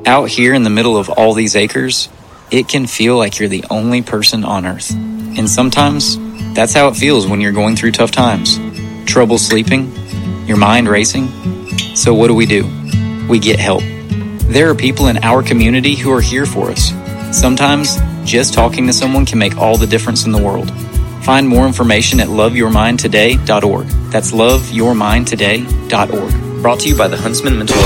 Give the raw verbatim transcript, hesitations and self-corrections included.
Out here in the middle of all these acres, it can feel like you're the only person on earth. And sometimes, that's how it feels when you're going through tough times. Trouble sleeping, your mind racing. So what do we do? We get help. There are people in our community who are here for us. Sometimes, just talking to someone can make all the difference in the world. Find more information at love your mind today dot org. That's love your mind today dot org. Brought to you by the Huntsman Mental